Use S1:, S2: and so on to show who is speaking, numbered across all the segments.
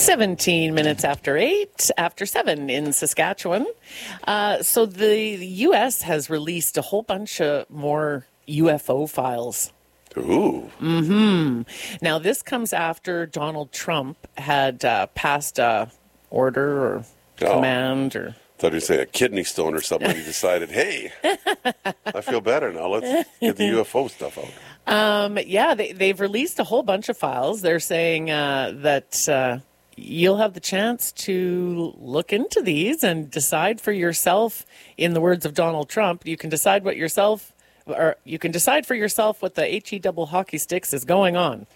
S1: 17 minutes after 8, after 7 in Saskatchewan. So the U.S. has released a whole bunch of more UFO files.
S2: Ooh.
S1: Now, this comes after Donald Trump had passed a order or command or...
S2: Thought you'd say a kidney stone or something. He decided, hey, I feel better now. Let's get the UFO stuff out.
S1: Yeah, they've released a whole bunch of files. They're saying that you'll have the chance to look into these and decide for yourself. In the words of Donald Trump, you can decide for yourself what the HE double hockey sticks is going on.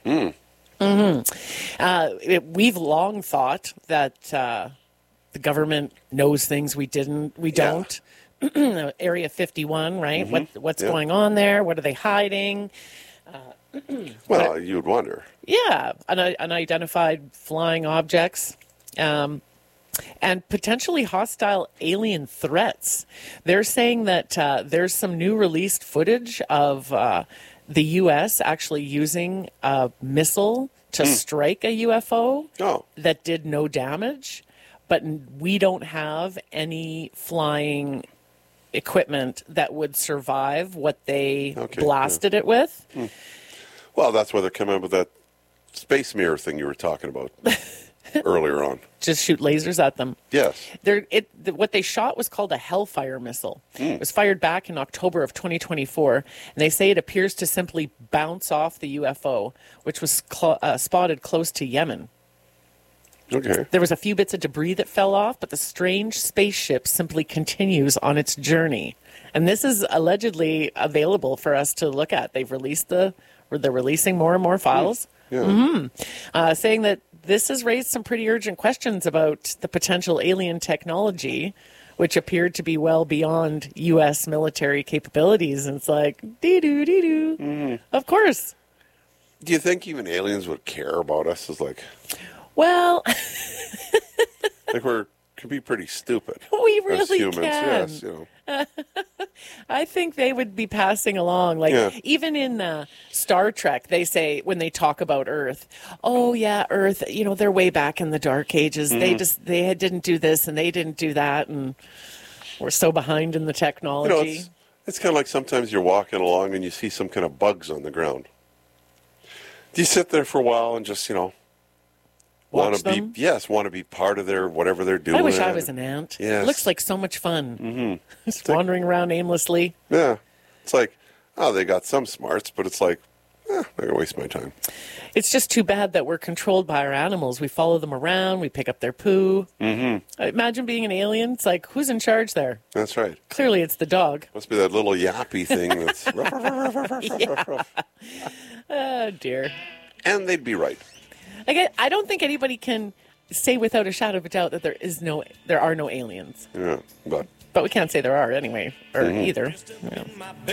S1: We've long thought that the government knows things we don't. Area 51, right? What's going on there? What are they hiding?
S2: Well, you'd wonder.
S1: Yeah, unidentified flying objects. And potentially hostile alien threats. They're saying that there's some new released footage of the U.S. actually using a missile to strike a UFO that did no damage, but we don't have any flying equipment that would survive what they blasted it with.
S2: Well, that's why they're coming up with that space mirror thing you were talking about earlier on.
S1: Just shoot lasers at them.
S2: Yes.
S1: What they shot was called a Hellfire missile. It was fired back in October of 2024, and they say it appears to simply bounce off the UFO, which was spotted close to Yemen.
S2: Okay.
S1: There was a few bits of debris that fell off, but the strange spaceship simply continues on its journey. And this is allegedly available for us to look at. They're releasing more and more files. Saying that this has raised some pretty urgent questions about the potential alien technology, which appeared to be well beyond U.S. military capabilities. And it's like, dee-doo. Of course.
S2: Do you think even aliens would care about us? It's like...
S1: Well...
S2: could be pretty stupid.
S1: We really
S2: as humans.
S1: can.
S2: Yes, you know.
S1: I think they would be passing along. Even in Star Trek, they say, when they talk about Earth, oh, yeah, Earth, they're way back in the Dark Ages. They didn't do this and they didn't do that. And we're so behind in the technology.
S2: It's kind of like sometimes you're walking along and you see some kind of bugs on the ground. Do you sit there for a while and just,
S1: Watch them?
S2: Want to be part of whatever they're doing.
S1: I wish I was an ant.
S2: Yes.
S1: It looks like so much fun. Just wandering around aimlessly.
S2: Yeah. It's like, they got some smarts, but it's like, I'm not going to waste my time.
S1: It's just too bad that we're controlled by our animals. We follow them around. We pick up their poo. Imagine being an alien. It's like, who's in charge there?
S2: That's right.
S1: Clearly, it's the dog.
S2: Must be that little yappy thing that's rough.
S1: Oh, dear.
S2: And they'd be right.
S1: I don't think anybody can say without a shadow of a doubt that there are no aliens.
S2: Yeah,
S1: but we can't say there are anyway, or either. Yeah.